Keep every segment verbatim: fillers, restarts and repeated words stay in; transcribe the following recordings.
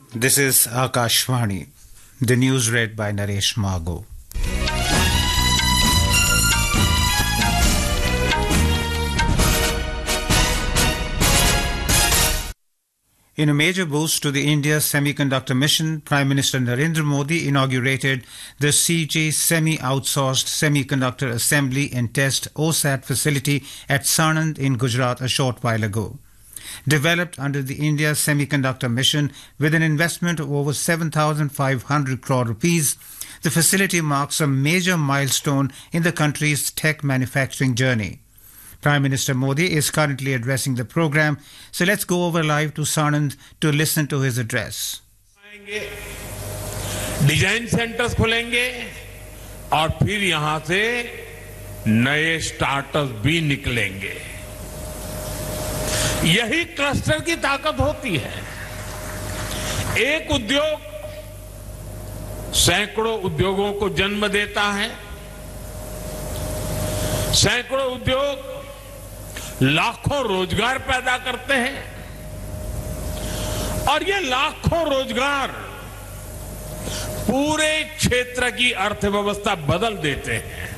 This is Akashvani. The news read by Naresh Margo. In a major boost to the India Semiconductor Mission, Prime Minister Narendra Modi inaugurated the C J Semi-Outsourced Semiconductor Assembly and Test O S A T facility at Sanand in Gujarat a short while ago. Developed under the India Semiconductor Mission with an investment of over seven thousand five hundred crore rupees, the facility marks a major milestone in the country's tech manufacturing journey. Prime Minister Modi is currently addressing the program, so let's go over live to Sanand to listen to his address. Design centres खुलेंगे और फिर यहां से नए startup भी निकलेंगे। यही cluster की ताकत होती है। एक उद्योग सैकड़ों उद्योगों को जन्म देता है। सैकड़ों उद्योग लाखों रोजगार पैदा करते हैं और ये लाखों रोजगार पूरे क्षेत्र की अर्थव्यवस्था बदल देते हैं।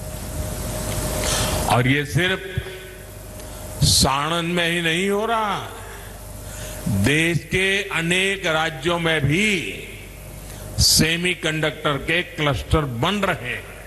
और ये सिर्फ साणंद में ही नहीं हो रहा, देश के अनेक राज्यों में भी सेमीकंडक्टर के क्लस्टर बन रहे हैं।